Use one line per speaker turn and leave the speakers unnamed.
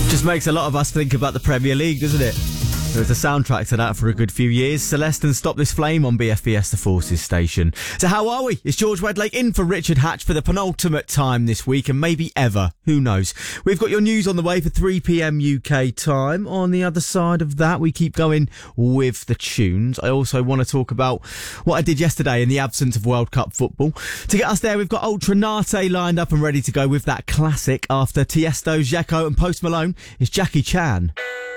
Just makes a lot of us think about the Premier League, doesn't it? There was a soundtrack to that for a good few years. Celeste and Stop This Flame on BFBS The Forces station. So how are we? It's George Wedlake in for Richard Hatch for the penultimate time this week, and maybe ever. Who knows? We've got your news on the way for 3 p.m. UK time. On the other side of that, we keep going with the tunes. I also want to talk about what I did yesterday in the absence of World Cup football. To get us there, we've got Ultra Nate lined up and ready to go with that classic. After Tiesto, Dzeko and Post Malone, it's Jackie Chan.